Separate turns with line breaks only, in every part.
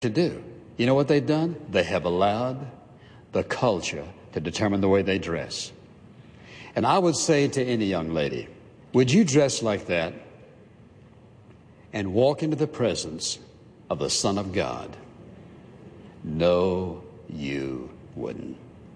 to do. You know what they've done? They have allowed the culture to determine the way they dress. And I would say to any young lady, would you dress like that and walk into the presence of the Son of God? No, you wouldn't.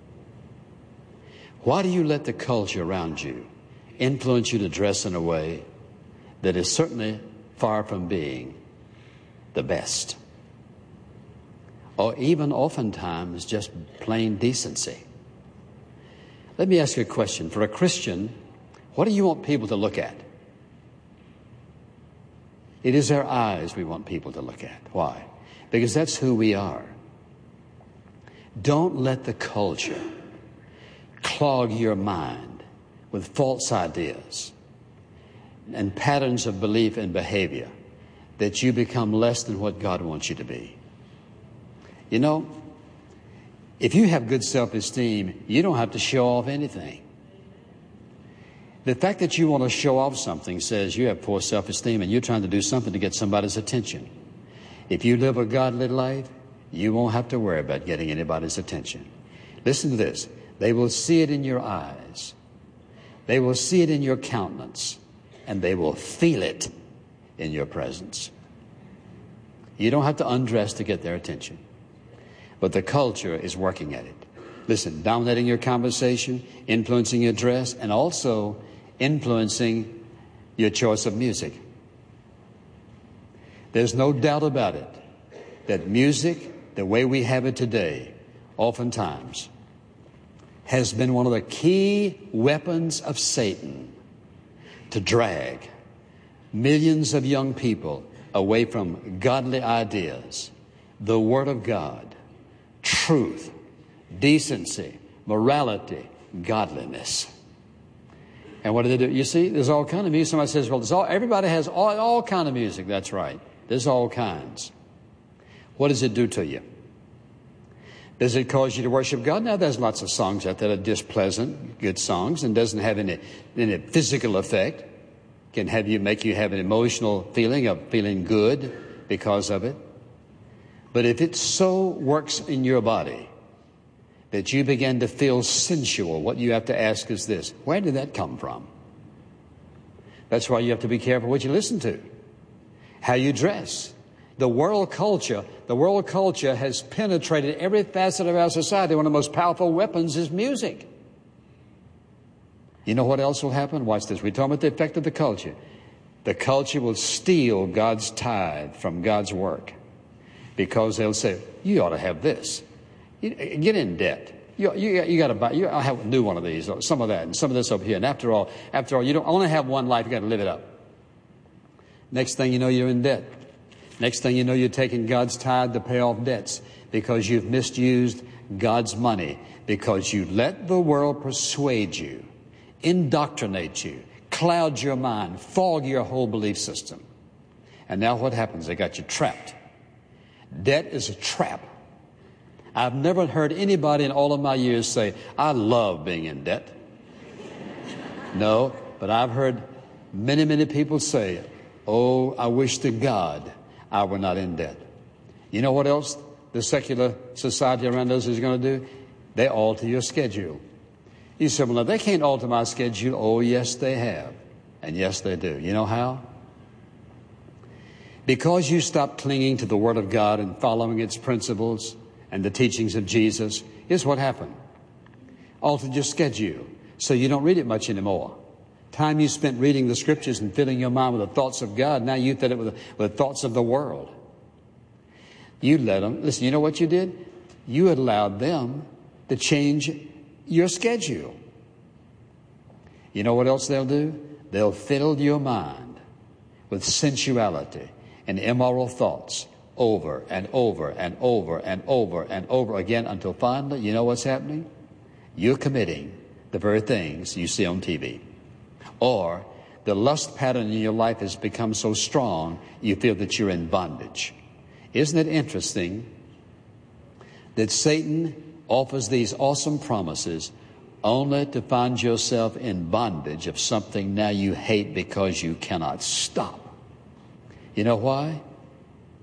Why do you let the culture around you influence you to dress in a way that is certainly far from being the best? Or even oftentimes just plain decency. Let me ask you a question. For a Christian, what do you want people to look at? It is our eyes we want people to look at. Why? Because that's who we are. Don't let the culture clog your mind with false ideas and patterns of belief and behavior that you become less than what God wants you to be. You know, if you have good self-esteem, you don't have to show off anything. The fact that you want to show off something says you have poor self-esteem and you're trying to do something to get somebody's attention. If you live a godly life, you won't have to worry about getting anybody's attention. Listen to this. They will see it in your eyes. They will see it in your countenance. And they will feel it in your presence. You don't have to undress to get their attention. But the culture is working at it. Listen, dominating your conversation, influencing your dress, and also influencing your choice of music. There's no doubt about it that music, the way we have it today, oftentimes has been one of the key weapons of Satan to drag millions of young people away from godly ideas, the Word of God, truth, decency, morality, godliness. And what do they do? You see, there's all kind of music. Somebody says, well, everybody has all kind of music. That's right. There's all kinds. What does it do to you? Does it cause you to worship God? Now, there's lots of songs out there that are just pleasant, good songs, and doesn't have any physical effect. Can make you have an emotional feeling of feeling good because of it. But if it so works in your body that you begin to feel sensual, what you have to ask is this: where did that come from? That's why you have to be careful what you listen to, how you dress. The world culture has penetrated every facet of our society. One of the most powerful weapons is music. You know what else will happen? Watch this. We're talking about the effect of the culture. The culture will steal God's tithe from God's work because they'll say, you ought to have this. Get in debt. You got to buy. I'll have do one of these, or some of that, and some of this over here. And after all, you don't only have one life. You got to live it up. Next thing you know, you're in debt. Next thing you know, you're taking God's tithe to pay off debts because you've misused God's money, because you let the world persuade you, indoctrinate you, cloud your mind, fog your whole belief system. And now what happens? They got you trapped. Debt is a trap. I've never heard anybody in all of my years say, I love being in debt. No, but I've heard many, many people say, oh, I wish to God I were not in debt. You know what else the secular society around us is going to do? They alter your schedule. You say, well, no, they can't alter my schedule. Oh, yes, they have. And yes, they do. You know how? Because you stop clinging to the Word of God and following its principles and the teachings of Jesus, here's what happened. Altered your schedule so you don't read it much anymore. Time you spent reading the Scriptures and filling your mind with the thoughts of God, now you fill it with the thoughts of the world. You let them, listen, you know what you did? You allowed them to change your schedule. You know what else they'll do? They'll fill your mind with sensuality and immoral thoughts over and over and over and over and over again until finally, you know what's happening? You're committing the very things you see on TV. Or the lust pattern in your life has become so strong, you feel that you're in bondage. Isn't it interesting that Satan offers these awesome promises only to find yourself in bondage of something now you hate because you cannot stop? You know why?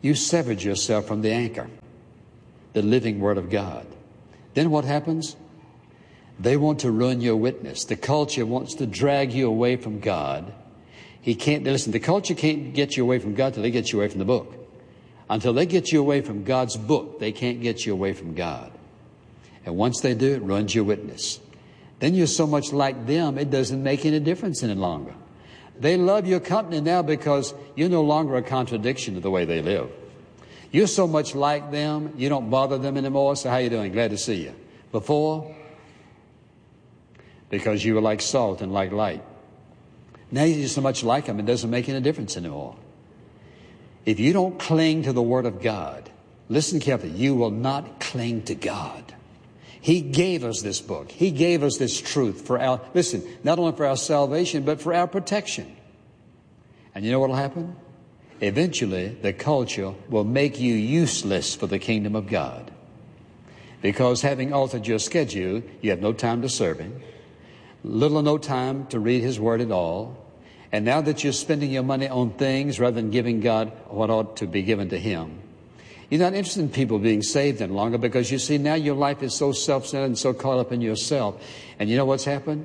You severed yourself from the anchor, the living Word of God. Then what happens? They want to ruin your witness. The culture wants to drag you away from God. Listen, the culture can't get you away from God till they get you away from the book. Until they get you away from God's book, they can't get you away from God. And once they do, it ruins your witness. Then you're so much like them, it doesn't make any difference any longer. They love your company now because you're no longer a contradiction to the way they live. You're so much like them, you don't bother them anymore. So how you doing? Glad to see you. Before, because you were like salt and like light. Now you're so much like them, it doesn't make any difference anymore. If you don't cling to the Word of God, listen carefully, you will not cling to God. He gave us this book. He gave us this truth for our, listen, not only for our salvation, but for our protection. And you know what will happen? Eventually, the culture will make you useless for the kingdom of God. Because having altered your schedule, you have no time to serve Him, little or no time to read His Word at all. And now that you're spending your money on things rather than giving God what ought to be given to Him, you're not interested in people being saved any longer because you see now your life is so self-centered and so caught up in yourself. And you know what's happened?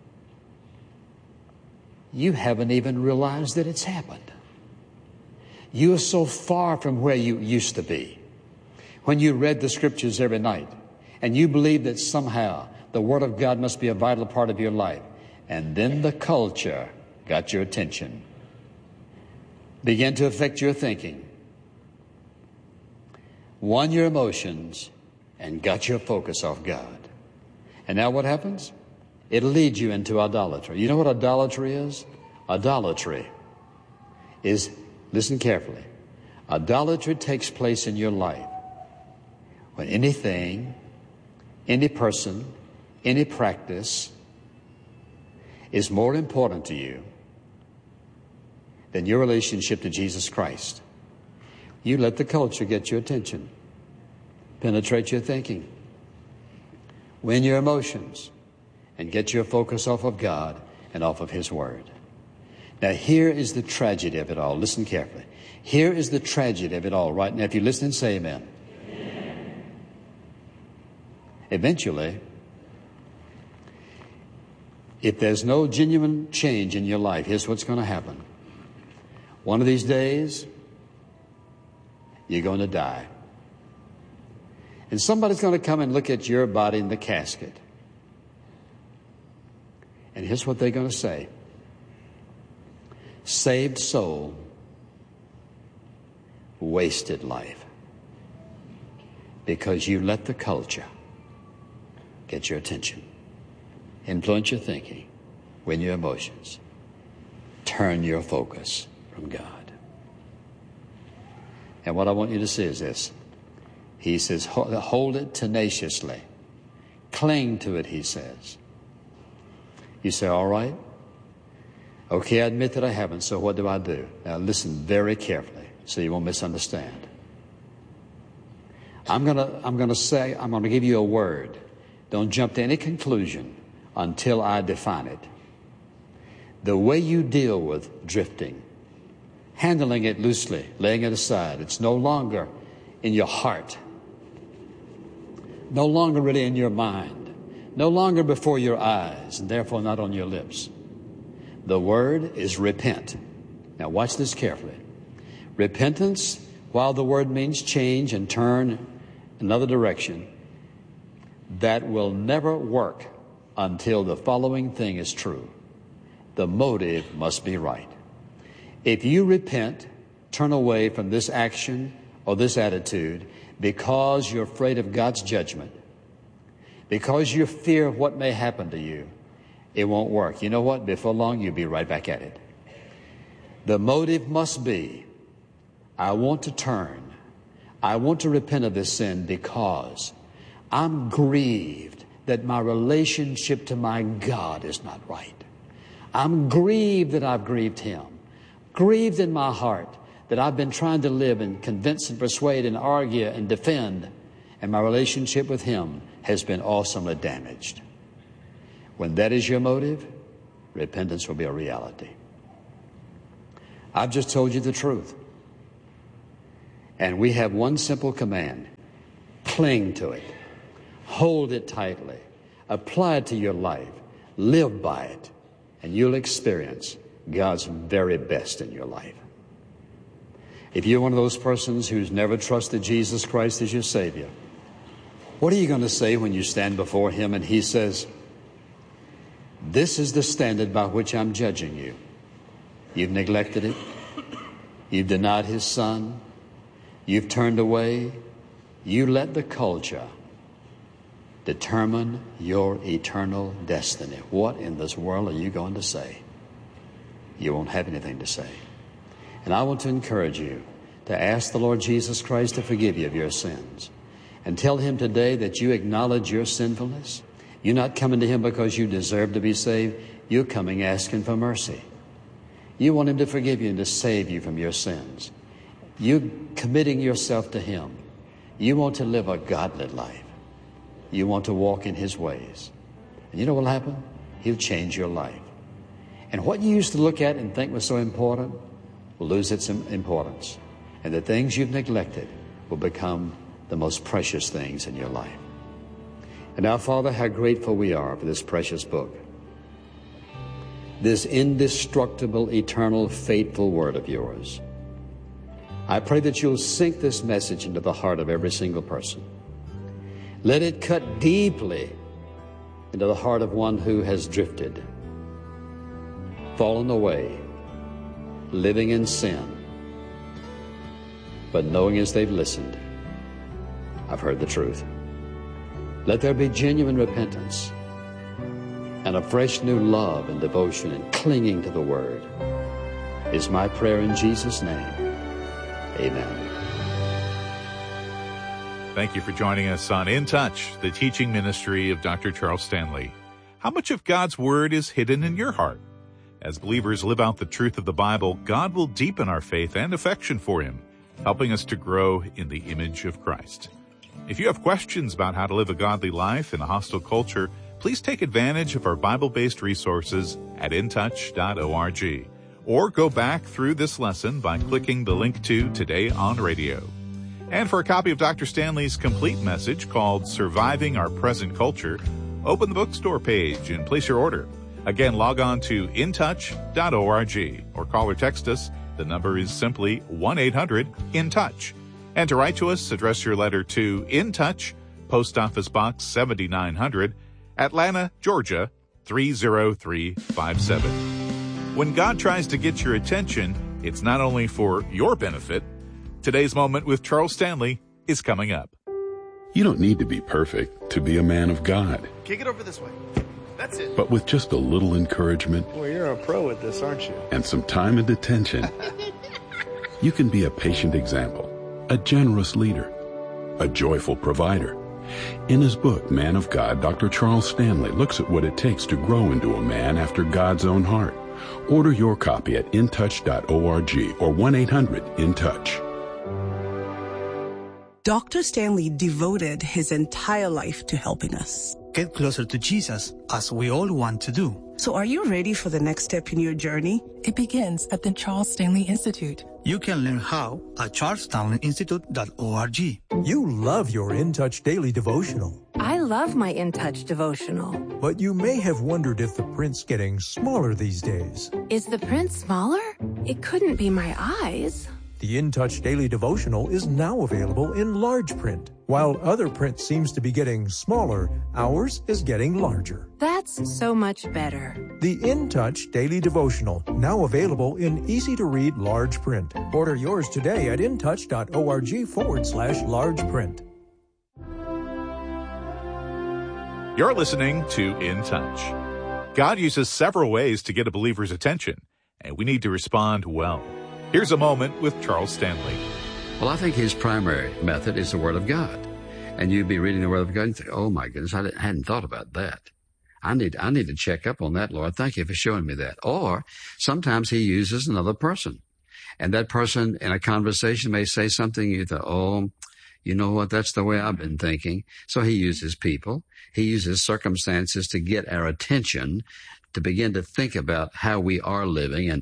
You haven't even realized that it's happened. You are so far from where you used to be. When you read the Scriptures every night and you believe that somehow the Word of God must be a vital part of your life, and then the culture got your attention, began to affect your thinking, won your emotions, and got your focus off God. And now what happens? It'll lead you into idolatry. You know what idolatry is? Idolatry is, listen carefully, idolatry takes place in your life when anything, any person, any practice is more important to you than your relationship to Jesus Christ. You let the culture get your attention, penetrate your thinking, win your emotions, and get your focus off of God and off of His Word. Now, here is the tragedy of it all. Listen carefully. Here is the tragedy of it all. Right now, if you listen and say amen. Amen. Eventually, if there's no genuine change in your life, here's what's going to happen. One of these days, you're going to die. And somebody's going to come and look at your body in the casket. And here's what they're going to say. Saved soul, wasted life. Because you let the culture get your attention, influence your thinking, win your emotions, turn your focus from God. And what I want you to see is this. He says, hold it tenaciously. Cling to it, he says. You say, all right. Okay, I admit that I haven't, so what do I do? Now listen very carefully so you won't misunderstand. I'm going to give you a word. Don't jump to any conclusion until I define it. The way you deal with drifting, handling it loosely, laying it aside, it's no longer in your heart, no longer really in your mind, no longer before your eyes, and therefore not on your lips. The word is repent. Now watch this carefully. Repentance, while the word means change and turn another direction, that will never work until the following thing is true. The motive must be right. If you repent, turn away from this action or this attitude because you're afraid of God's judgment, because you fear what may happen to you, it won't work. You know what? Before long, you'll be right back at it. The motive must be, I want to turn. I want to repent of this sin because I'm grieved that my relationship to my God is not right. I'm grieved that I've grieved Him. Grieved in my heart that I've been trying to live and convince and persuade and argue and defend, and my relationship with Him has been awesomely damaged. When that is your motive, repentance will be a reality. I've just told you the truth. And we have one simple command. Cling to it. Hold it tightly. Apply it to your life. Live by it. And you'll experience God's very best in your life. If you're one of those persons who's never trusted Jesus Christ as your Savior, what are you going to say when you stand before Him and He says, this is the standard by which I'm judging you. You've neglected it. You've denied His Son. You've turned away. You let the culture determine your eternal destiny. What in this world are you going to say? You won't have anything to say. And I want to encourage you to ask the Lord Jesus Christ to forgive you of your sins. And tell Him today that you acknowledge your sinfulness. You're not coming to Him because you deserve to be saved. You're coming asking for mercy. You want Him to forgive you and to save you from your sins. You're committing yourself to Him. You want to live a godly life. You want to walk in His ways. And you know what will happen? He'll change your life. And what you used to look at and think was so important will lose its importance. And the things you've neglected will become the most precious things in your life. And now, Father, how grateful we are for this precious book. This indestructible, eternal, faithful word of yours. I pray that you'll sink this message into the heart of every single person. Let it cut deeply into the heart of one who has drifted, fallen away, living in sin, but knowing as they've listened, I've heard the truth. Let there be genuine repentance and a fresh new love and devotion and clinging to the Word is my prayer in Jesus' name. Amen.
Thank you for joining us on In Touch, the teaching ministry of Dr. Charles Stanley. How much of God's Word is hidden in your heart? As believers live out the truth of the Bible, God will deepen our faith and affection for Him, helping us to grow in the image of Christ. If you have questions about how to live a godly life in a hostile culture, please take advantage of our Bible-based resources at intouch.org, or go back through this lesson by clicking the link to Today on Radio. And for a copy of Dr. Stanley's complete message called Surviving Our Present Culture, open the bookstore page and place your order. Again, log on to intouch.org or call or text us. The number is simply 1-800-IN-TOUCH. And to write to us, address your letter to In Touch, Post Office Box 7900, Atlanta, Georgia 30357. When God tries to get your attention, it's not only for your benefit. Today's Moment with Charles Stanley is coming up.
You don't need to be perfect to be a man of God.
Kick it over this way. That's it.
But with just a little encouragement,
Well, you're a pro at this, aren't you?
and some time and attention, you can be a patient example, a generous leader, a joyful provider. In his book, Man of God, Dr. Charles Stanley looks at what it takes to grow into a man after God's own heart. Order your copy at intouch.org or 1-800-IN-TOUCH.
Dr. Stanley devoted his entire life to helping us.
Get closer to Jesus, as we all want to do.
So are you ready for the next step in your journey?
It begins at the Charles Stanley Institute.
You can learn how at charlesstanleyinstitute.org.
You love your In Touch daily devotional,
I love my In Touch devotional.
but you may have wondered if the print's getting smaller these days.
Is the print smaller? It couldn't be my eyes.
The In Touch daily devotional is now available in large print. While other print seems to be getting smaller, ours is getting larger.
That's so much better.
The In Touch daily devotional, now available in easy-to-read large print. Order yours today at intouch.org/large print.
You're listening to In Touch. God uses several ways to get a believer's attention, and we need to respond well. Here's a moment with Charles Stanley.
Well, I think his primary method is the Word of God. And you'd be reading the Word of God and think, oh my goodness, I hadn't thought about that. I need to check up on that, Lord. Thank you for showing me that. Or sometimes he uses another person. And that person in a conversation may say something you thought, oh, you know what, that's the way I've been thinking. So he uses people. He uses circumstances to get our attention, to begin to think about how we are living and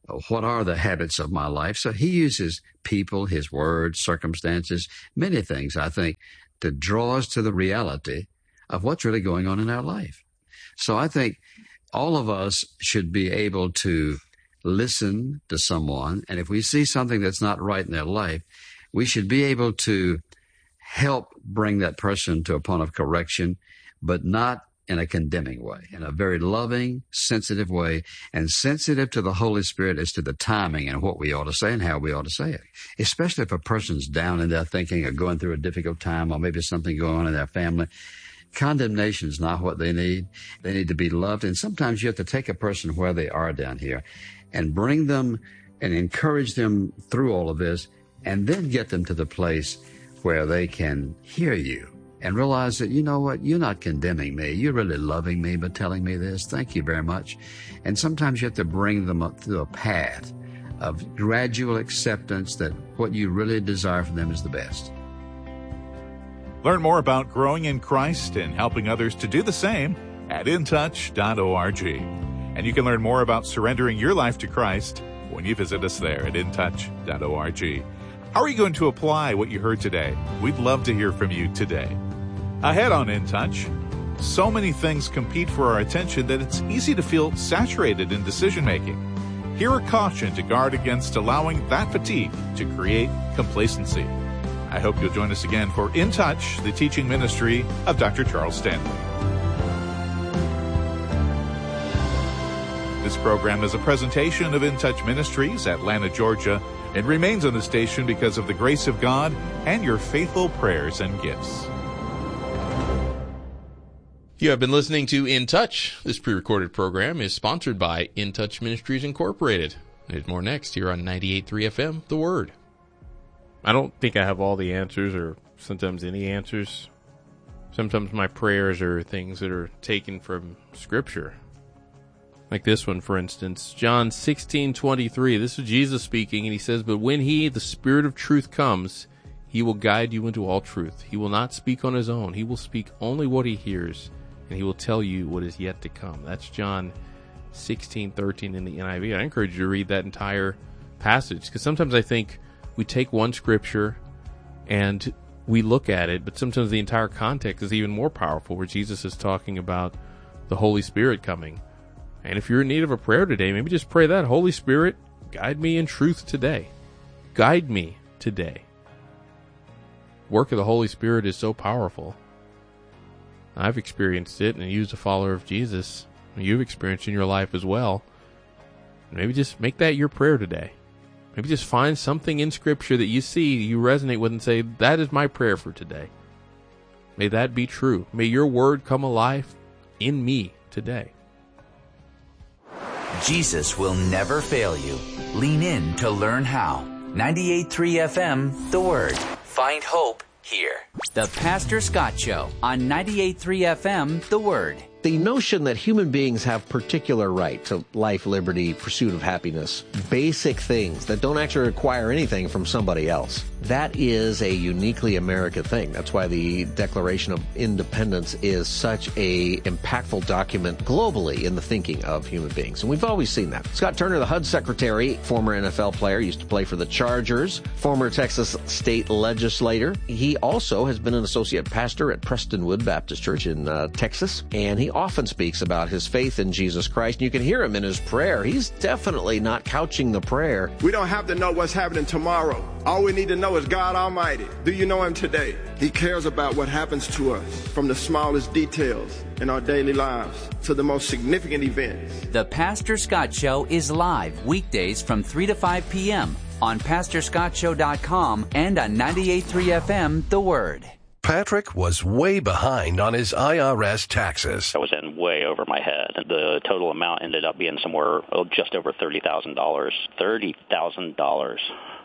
what are the habits of my life? So he uses people, his words, circumstances, many things, I think, to draw us to the reality of what's really going on in our life. So I think all of us should be able to listen to someone, and if we see something that's not right in their life, we should be able to help bring that person to a point of correction, but not in a condemning way, in a very loving, sensitive way, and sensitive to the Holy Spirit as to the timing and what we ought to say and how we ought to say it. Especially if a person's down in their thinking or going through a difficult time, or maybe something going on in their family. Condemnation is not what they need. They need to be loved. And sometimes you have to take a person where they are down here and bring them and encourage them through all of this, and then get them to the place where they can hear you and realize that, you know what, you're not condemning me. You're really loving me by telling me this. Thank you very much. And sometimes you have to bring them up through a path of gradual acceptance that what you really desire from them is the best.
Learn more about growing in Christ and helping others to do the same at intouch.org. And you can learn more about surrendering your life to Christ when you visit us there at intouch.org. How are you going to apply what you heard today? We'd love to hear from you today. Ahead on In Touch, so many things compete for our attention that it's easy to feel saturated in decision-making. Hear a caution to guard against allowing that fatigue to create complacency. I hope you'll join us again for In Touch, the teaching ministry of Dr. Charles Stanley. This program is a presentation of In Touch Ministries, Atlanta, Georgia, and remains on the station because of the grace of God and your faithful prayers and gifts.
You have been listening to In Touch. This pre-recorded program is sponsored by In Touch Ministries Incorporated. There's more next here on 98.3 FM, The Word.
I don't think I have all the answers or sometimes any answers. Sometimes my prayers are things that are taken from Scripture. Like this one, for instance, John 16:23. This is Jesus speaking, and he says, "But when he, the Spirit of truth, comes, he will guide you into all truth. He will not speak on his own. He will speak only what he hears, and he will tell you what is yet to come." That's John 16:13 in the NIV. I encourage you to read that entire passage, because sometimes I think we take one scripture and we look at it, but sometimes the entire context is even more powerful, where Jesus is talking about the Holy Spirit coming. And if you're in need of a prayer today, maybe just pray that, "Holy Spirit, guide me in truth today. Guide me today." Work of the Holy Spirit is so powerful. I've experienced it, and used a follower of Jesus. You've experienced it in your life as well. Maybe just make that your prayer today. Maybe just find something in Scripture that you see, you resonate with, and say, that is my prayer for today. May that be true. May your word come alive in me today.
Jesus will never fail you. Lean in to learn how. 98.3 FM, The Word. Find hope here. The Pastor Scott Show on 98.3 FM, The Word.
The notion that human beings have particular right to life, liberty, pursuit of happiness, basic things that don't actually require anything from somebody else, that is a uniquely American thing. That's why the Declaration of Independence is such a impactful document globally in the thinking of human beings. And we've always seen that. Scott Turner, the HUD secretary, former NFL player, used to play for the Chargers, former Texas state legislator. He also has been an associate pastor at Prestonwood Baptist Church in Texas, and he often speaks about his faith in Jesus Christ. And you can hear him in his prayer. He's definitely not couching the prayer.
We don't have to know what's happening tomorrow. All we need to know is God Almighty. Do you know him today? He cares about what happens to us, from the smallest details in our daily lives to the most significant events.
The Pastor Scott Show is live weekdays from 3 to 5 p.m. on PastorScottShow.com and on 98.3 FM, The Word.
Patrick was way behind on his IRS taxes.
I was in way over my head. The total amount ended up being somewhere just over $30,000. $30,000.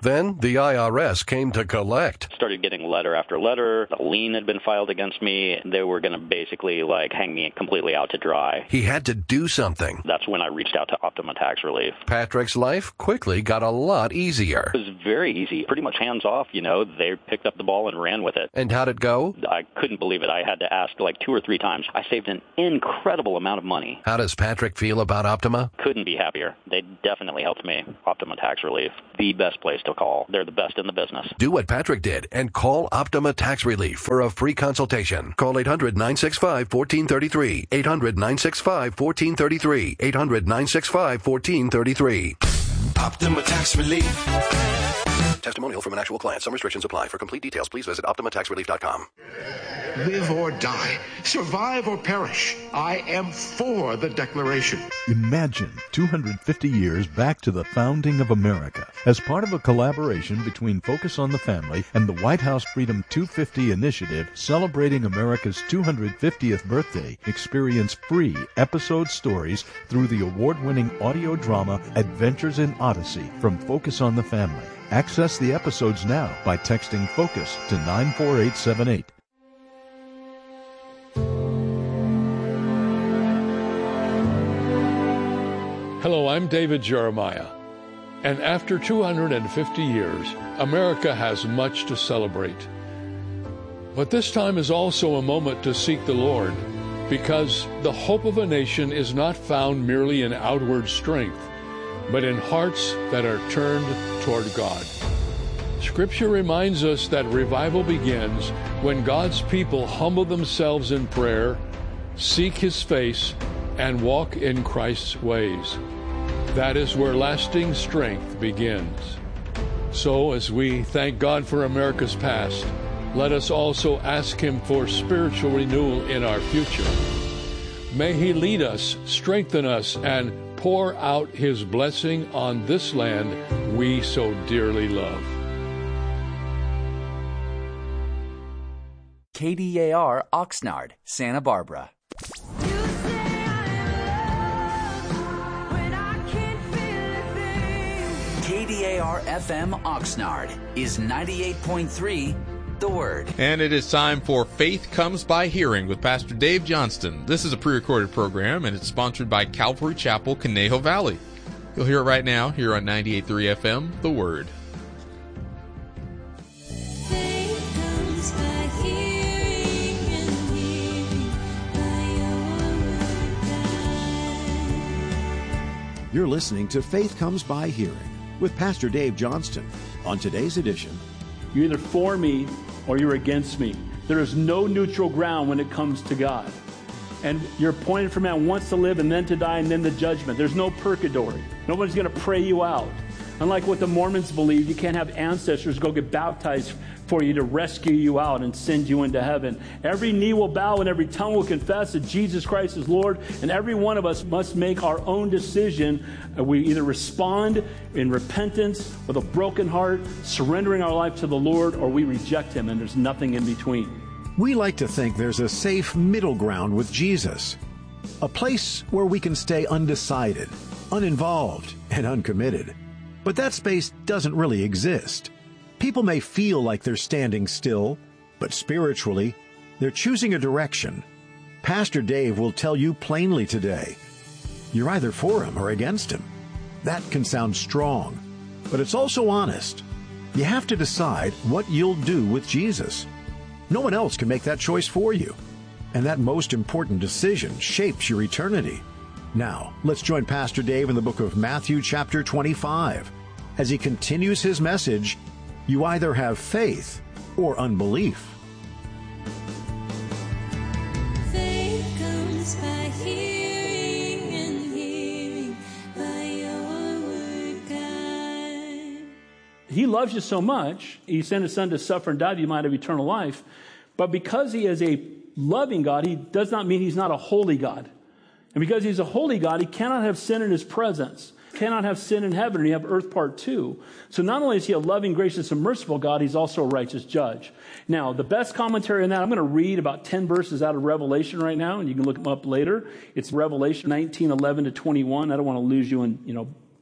Then the IRS came to collect.
Started getting letter after letter. A lien had been filed against me. They were going to basically hang me completely out to dry.
He had to do something.
That's when I reached out to Optima Tax Relief.
Patrick's life quickly got a lot easier.
It was very easy, pretty much hands off. They picked up the ball and ran with it.
And how'd it go?
I couldn't believe it. I had to ask 2 or 3 times. I saved an incredible amount of money.
How does Patrick feel about Optima?
Couldn't be happier. They definitely helped me. Optima Tax Relief, the best place to call. They're the best in the business.
Do what Patrick did and call Optima Tax Relief for a free consultation. Call 800-965-1433. 800-965-1433. 800-965-1433. Optima Tax Relief. Testimonial from an actual client. Some restrictions apply. For complete details, please visit OptimaTaxRelief.com.
Live or die, survive or perish, I am for the Declaration.
Imagine 250 years back to the founding of America. As part of a collaboration between Focus on the Family and the White House Freedom 250 initiative celebrating America's 250th birthday, experience free episode stories through the award-winning audio drama Adventures in Odyssey from Focus on the Family. Access the episodes now by texting FOCUS to 94878.
Hello, I'm David Jeremiah. And after 250 years, America has much to celebrate. But this time is also a moment to seek the Lord, because the hope of a nation is not found merely in outward strength, but in hearts that are turned toward God. Scripture reminds us that revival begins when God's people humble themselves in prayer, seek His face, and walk in Christ's ways. That is where lasting strength begins. So, as we thank God for America's past, let us also ask Him for spiritual renewal in our future. May He lead us, strengthen us, and pour out His blessing on this land we so dearly love.
KDAR Oxnard, Santa Barbara. KDAR FM Oxnard is 98.3 The Word.
And it is time for Faith Comes by Hearing with Pastor Dave Johnston. This is a pre-recorded program, and it's sponsored by Calvary Chapel, Conejo Valley. You'll hear it right now here on 98.3 FM, The Word.
You're listening to Faith Comes by Hearing with Pastor Dave Johnston. On today's edition,
you're either for me or you're against me. There is no neutral ground when it comes to God. And you're appointed for man once to live and then to die and then the judgment. There's no purgatory. Nobody's going to pray you out. Unlike what the Mormons believe, you can't have ancestors go get baptized for you to rescue you out and send you into heaven. Every knee will bow and every tongue will confess that Jesus Christ is Lord, and every one of us must make our own decision. We either respond in repentance with a broken heart, surrendering our life to the Lord, or we reject Him, and there's nothing in between.
We like to think there's a safe middle ground with Jesus, a place where we can stay undecided, uninvolved, and uncommitted. But that space doesn't really exist. People may feel like they're standing still, but spiritually, they're choosing a direction. Pastor Dave will tell you plainly today, you're either for Him or against Him. That can sound strong, but it's also honest. You have to decide what you'll do with Jesus. No one else can make that choice for you. And that most important decision shapes your eternity. Now, let's join Pastor Dave in the book of Matthew chapter 25. As he continues his message, you either have faith or unbelief.
Faith comes by hearing, and hearing by your word, God.
He loves you so much, He sent His Son to suffer and die that you might have eternal life. But because He is a loving God, He does not mean He's not a holy God. And because He's a holy God, He cannot have sin in His presence. Cannot have sin in heaven, and you have earth part 2. So not only is He a loving, gracious, and merciful God, He's also a righteous judge. Now, the best commentary on that, I'm going to read about 10 verses out of Revelation right now, and you can look them up later. It's Revelation 19:11 to 21. I don't want to lose you in,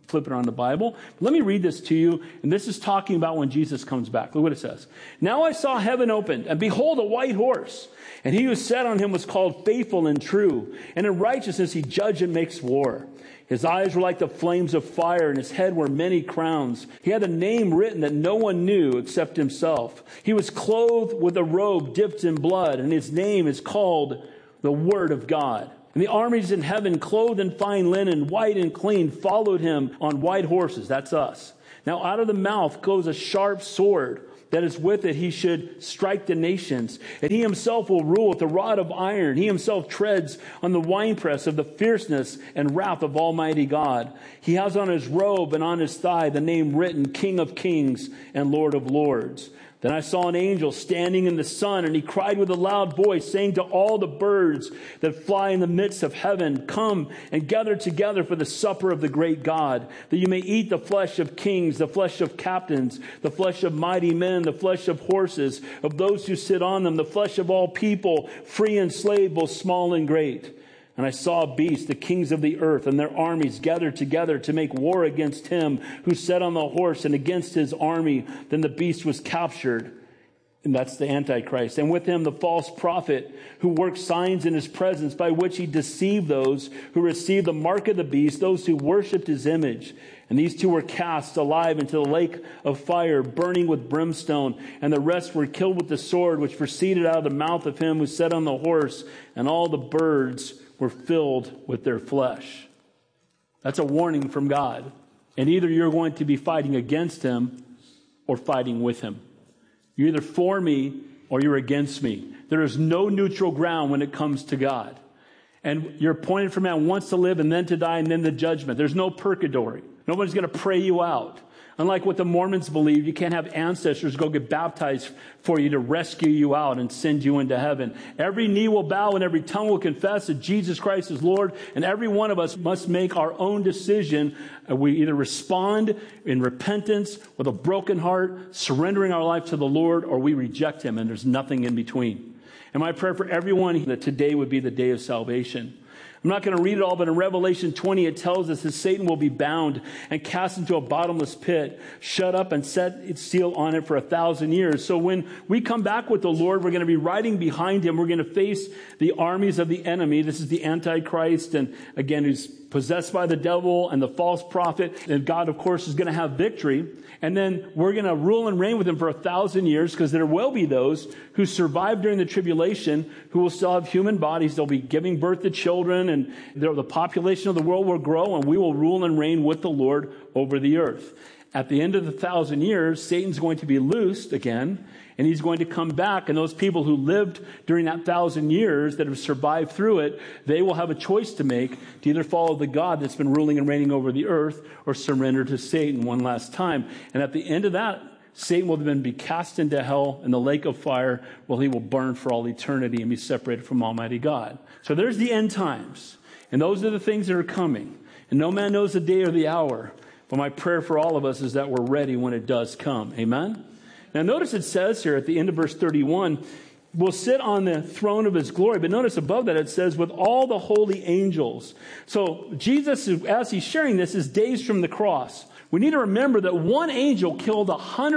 flip it on the Bible. Let me read this to you. And this is talking about when Jesus comes back. Look what it says. Now I saw heaven opened, and behold, a white horse. And he who sat on him was called Faithful and True. And in righteousness he judges and makes war. His eyes were like the flames of fire, and his head were many crowns. He had a name written that no one knew except himself. He was clothed with a robe dipped in blood, and his name is called the Word of God. And the armies in heaven, clothed in fine linen, white and clean, followed him on white horses. That's us. Now out of the mouth goes a sharp sword, that is with it he should strike the nations. And he himself will rule with a rod of iron. He himself treads on the winepress of the fierceness and wrath of Almighty God. He has on his robe and on his thigh the name written, King of Kings and Lord of Lords. Then I saw an angel standing in the sun, and he cried with a loud voice, saying to all the birds that fly in the midst of heaven, come and gather together for the supper of the great God, that you may eat the flesh of kings, the flesh of captains, the flesh of mighty men, the flesh of horses, of those who sit on them, the flesh of all people, free and slave, both small and great. And I saw a beast, the kings of the earth and their armies gathered together to make war against him who sat on the horse and against his army. Then the beast was captured. And that's the Antichrist. And with him the false prophet who worked signs in his presence by which he deceived those who received the mark of the beast, those who worshipped his image. And these two were cast alive into the lake of fire, burning with brimstone. And the rest were killed with the sword which proceeded out of the mouth of him who sat on the horse. And all the birds were filled with their flesh. That's a warning from God. And either you're going to be fighting against him or fighting with him. You're either for me or you're against me. There is no neutral ground when it comes to God. And you're appointed for man once to live and then to die and then the judgment. There's no purgatory. Nobody's going to pray you out. Unlike what the Mormons believe, you can't have ancestors go get baptized for you to rescue you out and send you into heaven. Every knee will bow and every tongue will confess that Jesus Christ is Lord. And every one of us must make our own decision. We either respond in repentance with a broken heart, surrendering our life to the Lord, or we reject him, and there's nothing in between. And my prayer for everyone that today would be the day of salvation. I'm not going to read it all, but in Revelation 20, it tells us that Satan will be bound and cast into a bottomless pit, shut up and set its seal on it for 1,000 years. So when we come back with the Lord, we're going to be riding behind him. We're going to face the armies of the enemy. This is the Antichrist, and again, who's possessed by the devil and the false prophet. And God, of course, is going to have victory. And then we're going to rule and reign with him for 1,000 years, because there will be those who survive during the tribulation who will still have human bodies. They'll be giving birth to children, and the population of the world will grow, and we will rule and reign with the Lord over the earth. At the end of the 1,000 years, Satan's going to be loosed again, and he's going to come back. And those people who lived during that 1,000 years that have survived through it, they will have a choice to make to either follow the God that's been ruling and reigning over the earth or surrender to Satan one last time. And at the end of that, Satan will then be cast into hell in the lake of fire, where he will burn for all eternity and be separated from Almighty God. So there's the end times. And those are the things that are coming. And no man knows the day or the hour. But my prayer for all of us is that we're ready when it does come. Amen? Now notice it says here at the end of verse 31, will sit on the throne of his glory. But notice above that it says, with all the holy angels. So Jesus, as he's sharing this, is days from the cross. We need to remember that one angel killed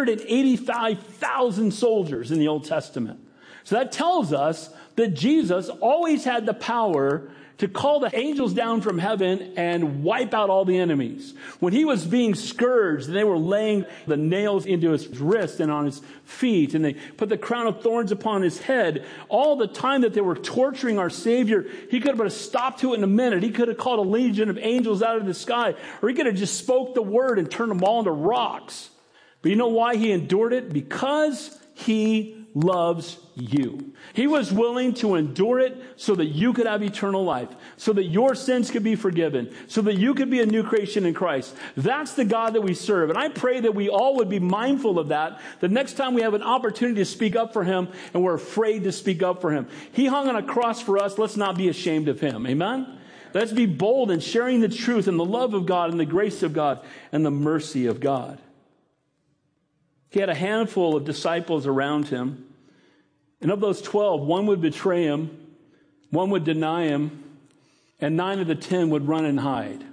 185,000 soldiers in the Old Testament. So that tells us that Jesus always had the power to call the angels down from heaven and wipe out all the enemies. When he was being scourged, and they were laying the nails into his wrist and on his feet, and they put the crown of thorns upon his head, all the time that they were torturing our Savior, he could have put a stop to it in a minute. He could have called a legion of angels out of the sky, or he could have just spoke the word and turned them all into rocks. But you know why he endured it? Because he loves you. He was willing to endure it so that you could have eternal life, so that your sins could be forgiven, so that you could be a new creation in Christ. That's the God that we serve. And I pray that we all would be mindful of that, the next time we have an opportunity to speak up for him and we're afraid to speak up for him. He hung on a cross for us. Let's not be ashamed of him. Amen? Let's be bold in sharing the truth and the love of God and the grace of God and the mercy of God. He had a handful of disciples around him. And of those 12, one would betray him, one would deny him, and 9 of the 10 would run and hide.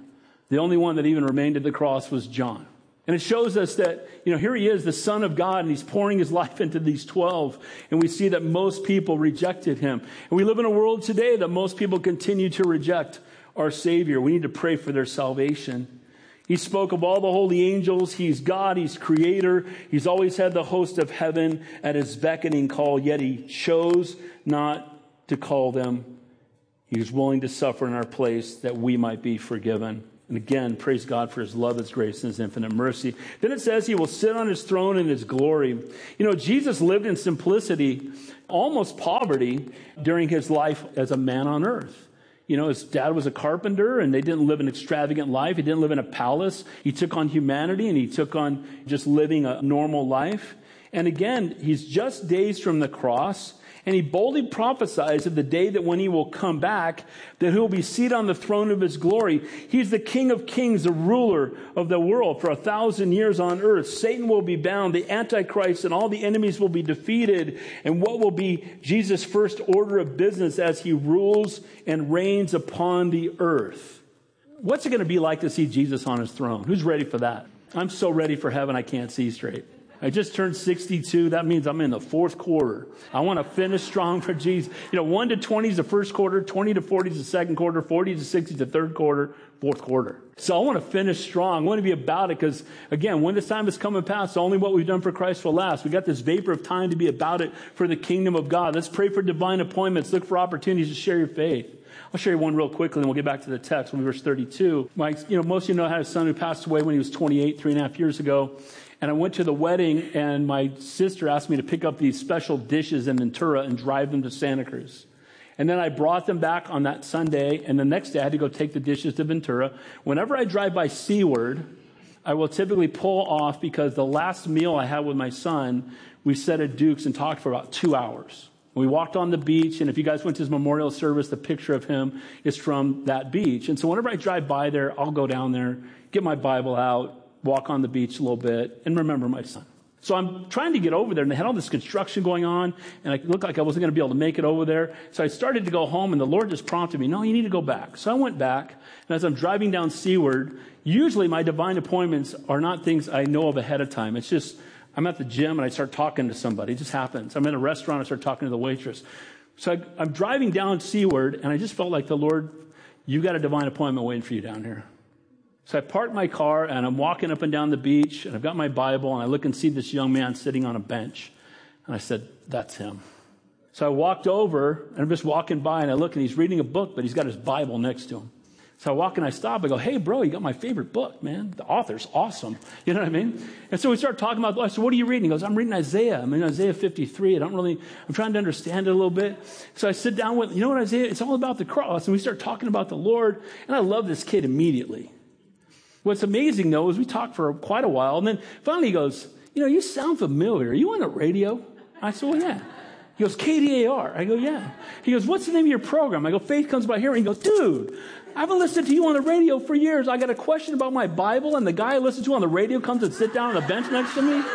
The only one that even remained at the cross was John. And it shows us that, here he is, the Son of God, and he's pouring his life into these 12. And we see that most people rejected him. And we live in a world today that most people continue to reject our Savior. We need to pray for their salvation. He spoke of all the holy angels. He's God. He's creator. He's always had the host of heaven at his beckoning call, yet he chose not to call them. He was willing to suffer in our place that we might be forgiven. And again, praise God for his love, his grace, and his infinite mercy. Then it says he will sit on his throne in his glory. Jesus lived in simplicity, almost poverty, during his life as a man on earth. His dad was a carpenter, and they didn't live an extravagant life. He didn't live in a palace. He took on humanity, and he took on just living a normal life. And again, he's just days from the cross. And he boldly prophesies of the day that when he will come back, that he will be seated on the throne of his glory. He's the King of kings, the ruler of the world for 1,000 years on earth. Satan will be bound, the Antichrist and all the enemies will be defeated. And what will be Jesus' first order of business as he rules and reigns upon the earth? What's it going to be like to see Jesus on his throne? Who's ready for that? I'm so ready for heaven I can't see straight. I just turned 62. That means I'm in the fourth quarter. I want to finish strong for Jesus. 1 to 20 is the first quarter, 20 to 40 is the second quarter, 40 to 60 is the third quarter, fourth quarter. So I want to finish strong. I want to be about it because, again, when this time is coming past, only what we've done for Christ will last. We got this vapor of time to be about it for the kingdom of God. Let's pray for divine appointments. Look for opportunities to share your faith. I'll share you one real quickly, and we'll get back to the text. Verse 32. Most of you know I had a son who passed away when he was 28, 3.5 years ago. And I went to the wedding, and my sister asked me to pick up these special dishes in Ventura and drive them to Santa Cruz. And then I brought them back on that Sunday, and the next day I had to go take the dishes to Ventura. Whenever I drive by Seaward, I will typically pull off because the last meal I had with my son, we sat at Duke's and talked for about 2 hours. We walked on the beach, and if you guys went to his memorial service, the picture of him is from that beach. And so whenever I drive by there, I'll go down there, get my Bible out, walk on the beach a little bit, and remember my son. So I'm trying to get over there, and they had all this construction going on, and it looked like I wasn't going to be able to make it over there. So I started to go home, and the Lord just prompted me, no, you need to go back. So I went back, and as I'm driving down Seaward, usually my divine appointments are not things I know of ahead of time. It's just, I'm at the gym, and I start talking to somebody. It just happens. I'm in a restaurant, I start talking to the waitress. So I'm driving down Seaward, and I just felt like the Lord, you got a divine appointment waiting for you down here. So I parked my car, and I'm walking up and down the beach, and I've got my Bible, and I look and see this young man sitting on a bench. And I said, that's him. So I walked over, and I'm just walking by, and I look, and he's reading a book, but he's got his Bible next to him. So I walk and I stop. I go, hey, bro, you got my favorite book, man. The author's awesome. You know what I mean? And so we start talking about, I said, what are you reading? He goes, I'm reading Isaiah. I'm in Isaiah 53. I'm trying to understand it a little bit. So I sit down with, Isaiah, it's all about the cross. And we start talking about the Lord. And I love this kid immediately. What's amazing, though, is we talked for quite a while, and then finally he goes, you sound familiar. Are you on the radio? I said, well, yeah. He goes, KDAR. I go, yeah. He goes, what's the name of your program? I go, Faith Comes by Hearing. He goes, dude, I haven't listened to you on the radio for years. I got a question about my Bible, and the guy I listen to on the radio comes and sit down on a bench next to me.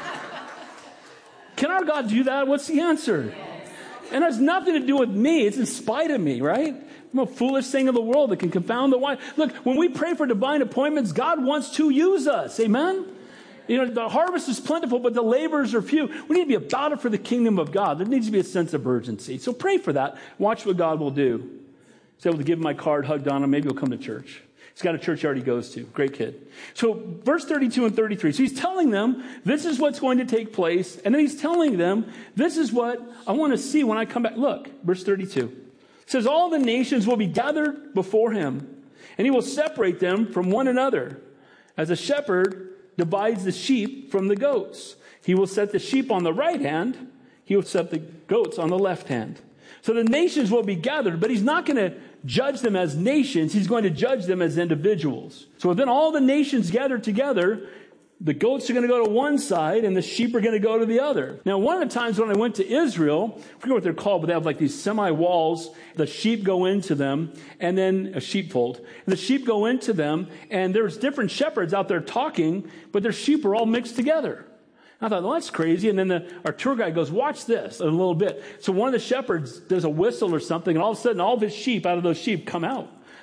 Can our God do that? What's the answer? And it has nothing to do with me. It's in spite of me, right? I'm a foolish thing of the world that can confound the wise. Look, when we pray for divine appointments, God wants to use us. Amen? The harvest is plentiful, but the laborers are few. We need to be about it for the kingdom of God. There needs to be a sense of urgency. So pray for that. Watch what God will do. I was able to give him my card, hugged on him. Maybe he'll come to church. He's got a church he already goes to. Great kid. So verse 32 and 33. So he's telling them, this is what's going to take place. And then he's telling them, this is what I want to see when I come back. Look, verse 32. It says, all the nations will be gathered before him, and he will separate them from one another, as a shepherd divides the sheep from the goats. He will set the sheep on the right hand, he will set the goats on the left hand. So the nations will be gathered, but he's not going to judge them as nations, he's going to judge them as individuals. So then all the nations gathered together, the goats are going to go to one side and the sheep are going to go to the other. Now, one of the times when I went to Israel, I forget what they're called, but they have like these semi-walls. The sheep go into them, and then a sheepfold. And the sheep go into them, and there's different shepherds out there talking, but their sheep are all mixed together. I thought, well, that's crazy. And then our tour guide goes, watch this in a little bit. So one of the shepherds does a whistle or something, and all of a sudden all of his sheep out of those sheep come out.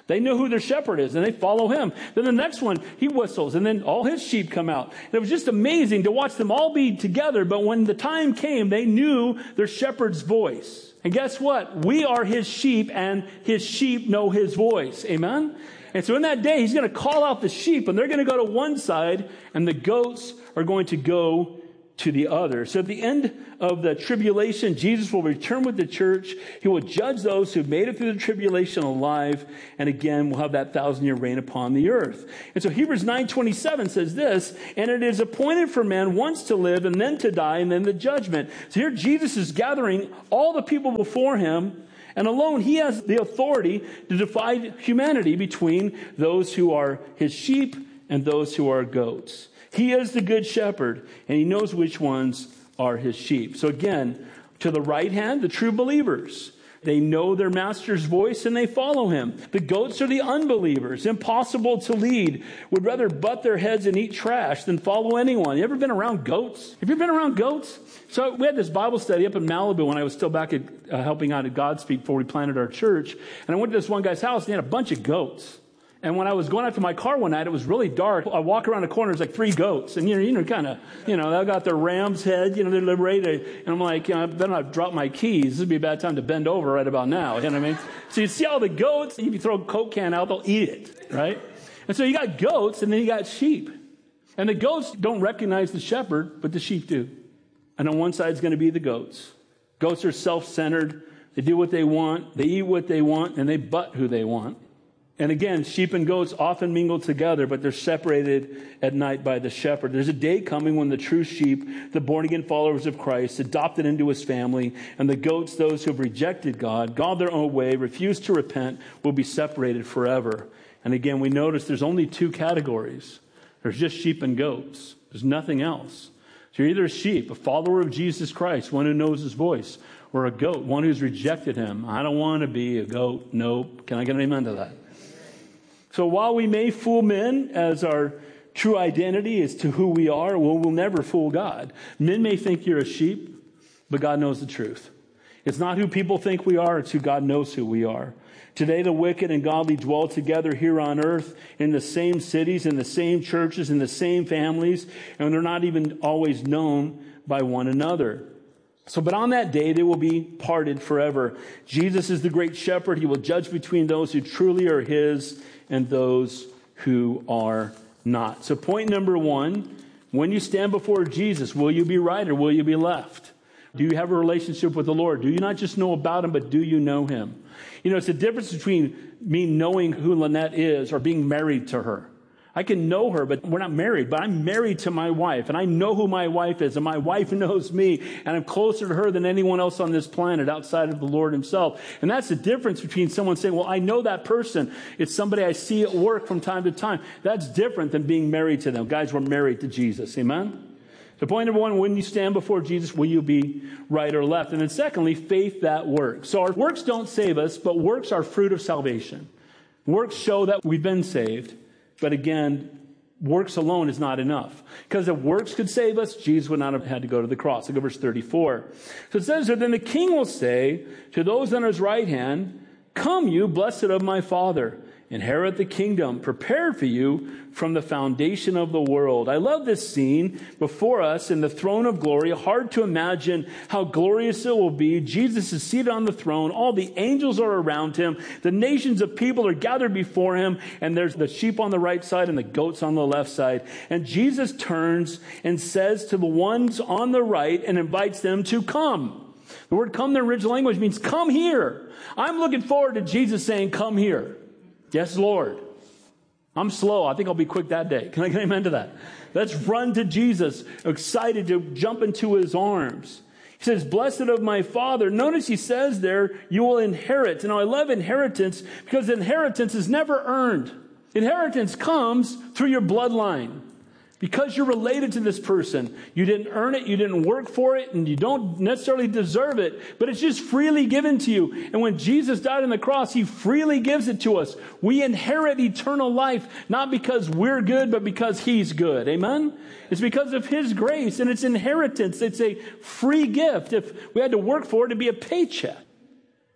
They know who their shepherd is, and they follow him. Then the next one, he whistles, and then all his sheep come out. And it was just amazing to watch them all be together, but when the time came, they knew their shepherd's voice. And guess what? We are his sheep, and his sheep know his voice. Amen? And so in that day, he's going to call out the sheep, and they're going to go to one side, and the goats are going to go to the other. So at the end of the tribulation, Jesus will return with the church. He will judge those who've made it through the tribulation alive. And again, we'll have that 1,000-year reign upon the earth. And so Hebrews 9:27 says this, and it is appointed for man once to live and then to die and then the judgment. So here Jesus is gathering all the people before him, and alone he has the authority to divide humanity between those who are his sheep and those who are goats. He is the good shepherd, and he knows which ones are his sheep. So again, to the right hand, the true believers. They know their master's voice and they follow him. The goats are the unbelievers, impossible to lead, would rather butt their heads and eat trash than follow anyone. You ever been around goats? Have you been around goats? So we had this Bible study up in Malibu when I was still back at helping out at Godspeak before we planted our church. And I went to this one guy's house and he had a bunch of goats. And when I was going out to my car one night, it was really dark. I walk around the corner, there's like 3 goats. And, they got their ram's head, they're ready to, and I'm like, I better not drop my keys. This would be a bad time to bend over right about now. You know what I mean? So you see all the goats, if you throw a Coke can out, they'll eat it, right? And so you got goats and then you got sheep. And the goats don't recognize the shepherd, but the sheep do. And on one side is going to be the goats. Goats are self-centered. They do what they want. They eat what they want, and they butt who they want. And again, sheep and goats often mingle together, but they're separated at night by the shepherd. There's a day coming when the true sheep, the born-again followers of Christ, adopted into his family, and the goats, those who have rejected God, gone their own way, refused to repent, will be separated forever. And again, we notice there's only 2 categories. There's just sheep and goats. There's nothing else. So you're either a sheep, a follower of Jesus Christ, one who knows his voice, or a goat, one who's rejected him. I don't want to be a goat. Nope. Can I get an amen to that? So while we may fool men as our true identity as to who we are, we'll never fool God. Men may think you're a sheep, but God knows the truth. It's not who people think we are, it's who God knows who we are. Today, the wicked and godly dwell together here on earth in the same cities, in the same churches, in the same families, and they're not even always known by one another. But on that day, they will be parted forever. Jesus is the great shepherd. He will judge between those who truly are his and those who are not. So point number 1, when you stand before Jesus, will you be right or will you be left? Do you have a relationship with the Lord? Do you not just know about him, but do you know him? It's the difference between me knowing who Lynette is or being married to her. I can know her, but we're not married. But I'm married to my wife, and I know who my wife is, and my wife knows me, and I'm closer to her than anyone else on this planet outside of the Lord himself. And that's the difference between someone saying, well, I know that person. It's somebody I see at work from time to time. That's different than being married to them. Guys, we're married to Jesus. Amen? So point number 1, when you stand before Jesus, will you be right or left? And then secondly, faith that works. So our works don't save us, but works are fruit of salvation. Works show that we've been saved. But again, works alone is not enough. Because if works could save us, Jesus would not have had to go to the cross. Look at verse 34. So it says, then the king will say to those on his right hand, come you, blessed of my Father, inherit the kingdom prepared for you from the foundation of the world. I love this scene before us in the throne of glory. Hard to imagine how glorious it will be. Jesus is seated on the throne. All the angels are around him. The nations of people are gathered before him. And there's the sheep on the right side and the goats on the left side. And Jesus turns and says to the ones on the right and invites them to come. The word come in the original language means come here. I'm looking forward to Jesus saying, come here. Yes, Lord. I'm slow. I think I'll be quick that day. Can I get amen to that? Let's run to Jesus, excited to jump into his arms. He says, blessed of my Father. Notice he says there, you will inherit. Now, I love inheritance because inheritance is never earned. Inheritance comes through your bloodline. Because you're related to this person. You didn't earn it, you didn't work for it, and you don't necessarily deserve it, but it's just freely given to you. And when Jesus died on the cross, he freely gives it to us. We inherit eternal life, not because we're good, but because he's good. Amen? It's because of his grace, and it's inheritance. It's a free gift. If we had to work for it, it'd be a paycheck.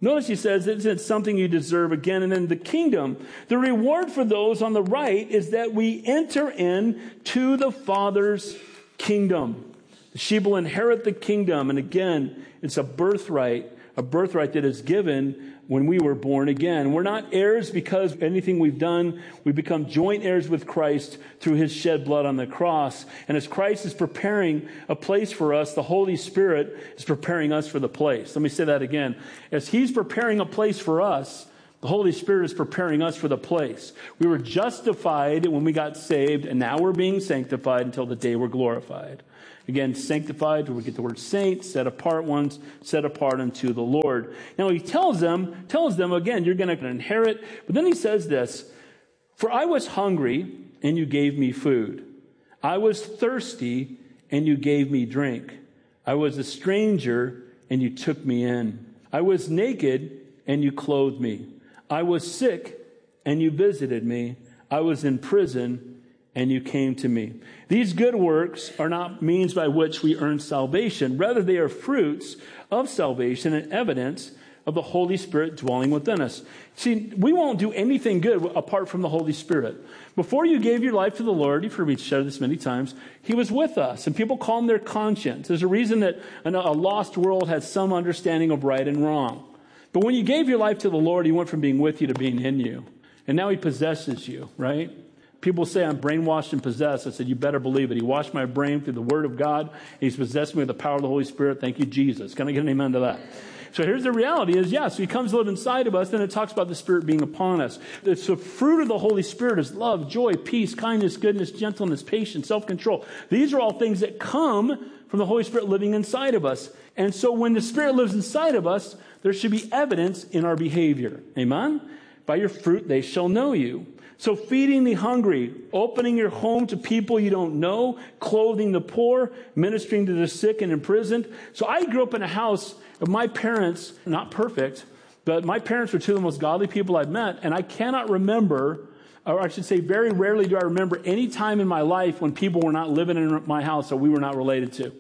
Notice he says it's something you deserve again. And then the kingdom, the reward for those on the right is that we enter into the Father's kingdom. The sheep will inherit the kingdom. And again, it's a birthright that is given when we were born again. We're not heirs because of anything we've done. We become joint heirs with Christ through his shed blood on the cross. And as Christ is preparing a place for us, the Holy Spirit is preparing us for the place. Let me say that again. As he's preparing a place for us, the Holy Spirit is preparing us for the place. We were justified when we got saved, and now we're being sanctified until the day we're glorified. Again, sanctified, where we get the word saint, set apart ones, set apart unto the Lord. Now he tells them again, you're going to inherit. But then he says this, for I was hungry and you gave me food. I was thirsty and you gave me drink. I was a stranger and you took me in. I was naked and you clothed me. I was sick and you visited me. I was in prison and you came to me. These good works are not means by which we earn salvation. Rather, they are fruits of salvation and evidence of the Holy Spirit dwelling within us. See, we won't do anything good apart from the Holy Spirit. Before you gave your life to the Lord, you've heard me share this many times, he was with us. And people call him their conscience. There's a reason that a lost world has some understanding of right and wrong. But when you gave your life to the Lord, he went from being with you to being in you. And now he possesses you, right? People say I'm brainwashed and possessed. I said, you better believe it. He washed my brain through the Word of God. He's possessed me with the power of the Holy Spirit. Thank you, Jesus. Can I get an amen to that? So here's the reality is, yes, he comes to live inside of us. Then it talks about the Spirit being upon us. It's the fruit of the Holy Spirit is love, joy, peace, kindness, goodness, gentleness, patience, self-control. These are all things that come from the Holy Spirit living inside of us. And so when the Spirit lives inside of us, there should be evidence in our behavior. Amen? By your fruit they shall know you. So feeding the hungry, opening your home to people you don't know, clothing the poor, ministering to the sick and imprisoned. So I grew up in a house of my parents, not perfect, but my parents were two of the most godly people I've met. And I cannot remember, or I should say very rarely do I remember any time in my life when people were not living in my house or we were not related to.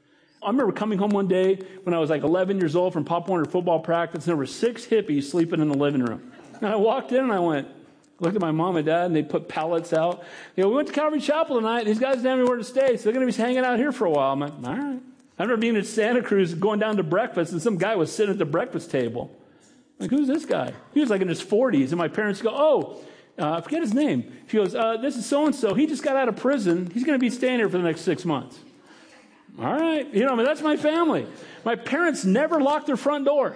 I remember coming home one day when I was like 11 years old from Pop Warner football practice, and there were 6 hippies sleeping in the living room. And I walked in and I looked at my mom and dad, and they put pallets out. We went to Calvary Chapel tonight. These guys didn't have anywhere to stay, so they're going to be hanging out here for a while. I'm like, all right. I remember being in Santa Cruz, going down to breakfast, and some guy was sitting at the breakfast table. I'm like, who's this guy? He was like in his 40s, and my parents go, I forget his name. She goes, this is so-and-so. He just got out of prison. He's going to be staying here for the next 6 months. All right. That's my family. My parents never locked their front door.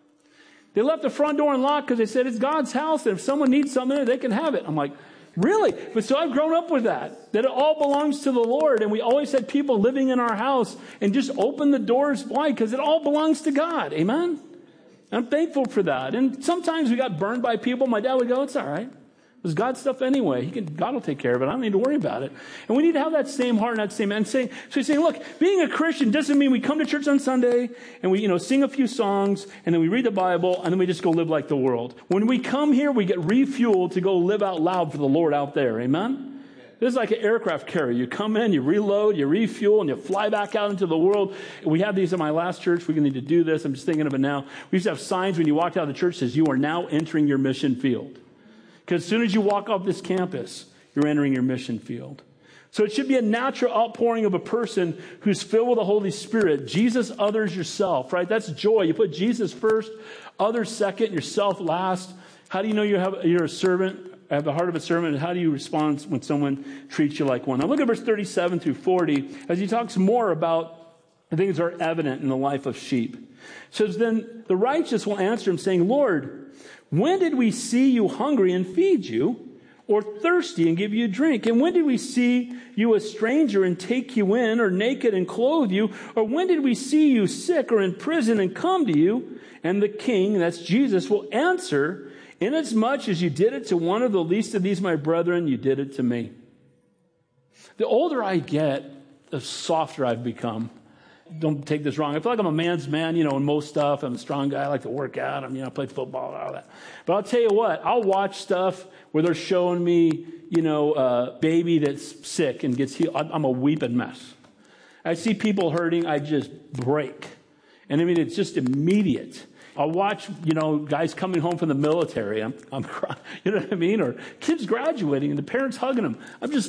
They left the front door unlocked because they said it's God's house, and if someone needs something, they can have it. I'm like, really? But so I've grown up with that it all belongs to the Lord, and we always had people living in our house and just open the doors wide because it all belongs to God. Amen? I'm thankful for that. And sometimes we got burned by people. My dad would go, it's all right. It's God's stuff anyway. God will take care of it. I don't need to worry about it. And we need to have that same heart and that same and so he's saying, look, being a Christian doesn't mean we come to church on Sunday and we, sing a few songs and then we read the Bible and then we just go live like the world. When we come here, we get refueled to go live out loud for the Lord out there. Amen? This is like an aircraft carrier. You come in, you reload, you refuel, and you fly back out into the world. We have these in my last church. We need to do this. I'm just thinking of it now. We used to have signs when you walked out of the church that says, you are now entering your mission field. Because as soon as you walk off this campus, you're entering your mission field. So it should be a natural outpouring of a person who's filled with the Holy Spirit. Jesus, others, yourself, right? That's joy. You put Jesus first, others second, yourself last. How do you know you're a servant, have the heart of a servant? And how do you respond when someone treats you like one? Now look at verse 37 through 40 as he talks more about the things that are evident in the life of sheep. It says, then the righteous will answer him saying, Lord, when did we see you hungry and feed you, or thirsty and give you drink? And when did we see you a stranger and take you in, or naked and clothe you? Or when did we see you sick or in prison and come to you? And the king, that's Jesus, will answer, inasmuch as you did it to one of the least of these, my brethren, you did it to me. The older I get, the softer I've become. Don't take this wrong. I feel like I'm a man's man, in most stuff. I'm a strong guy. I like to work out. I play football and all that. But I'll tell you what, I'll watch stuff where they're showing me, a baby that's sick and gets healed. I'm a weeping mess. I see people hurting. I just break. And it's just immediate. I'll watch, guys coming home from the military. I'm crying, you know what I mean? Or kids graduating and the parents hugging them.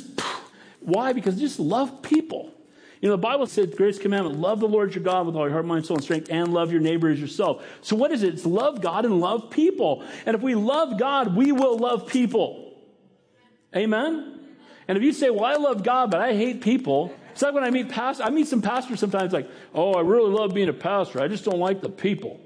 Why? Because I just love people. The Bible said, the greatest commandment, love the Lord your God with all your heart, mind, soul, and strength, and love your neighbor as yourself. So what is it? It's love God and love people. And if we love God, we will love people. Amen? And if you say, well, I love God, but I hate people. It's like when I meet pastors. I meet some pastors sometimes like, oh, I really love being a pastor. I just don't like the people.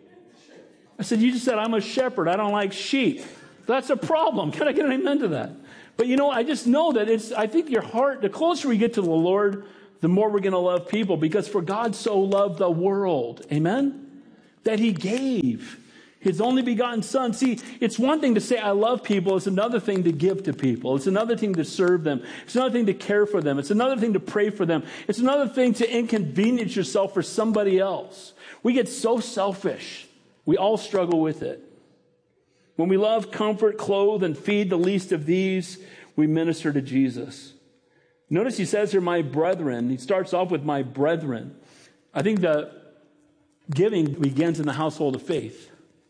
I said, you just said I'm a shepherd. I don't like sheep. That's a problem. Can I get an amen to that? But I just know that I think your heart, the closer we get to the Lord, the more we're going to love people. Because for God so loved the world, amen, that he gave his only begotten son. See, it's one thing to say I love people. It's another thing to give to people. It's another thing to serve them. It's another thing to care for them. It's another thing to pray for them. It's another thing to inconvenience yourself for somebody else. We get so selfish. We all struggle with it. When we love, comfort, clothe, and feed the least of these, we minister to Jesus. Notice he says here, my brethren. He starts off with my brethren. I think the giving begins in the household of faith.